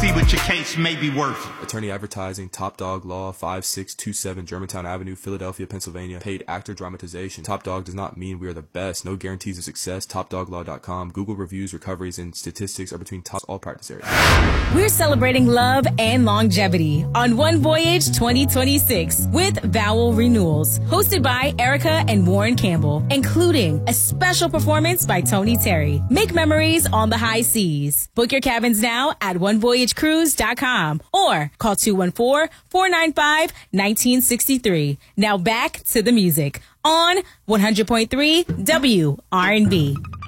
see what your case may be worth. Attorney Advertising, Top Dog Law, 5627 Germantown Avenue, Philadelphia, Pennsylvania. Paid actor dramatization. Top Dog does not mean we are the best. No guarantees of success. TopDogLaw.com. Google reviews, recoveries, and statistics are between top all practice areas. We're celebrating love and longevity on One Voyage 2026 with Vowel Renewals, hosted by Erica and Warren Campbell, including a special performance by Tony Terry. Make memories on the high seas. Book your cabins now at onevoyagecruise.com or call 214-495-1963. Now back to the music on 100.3 WRNB.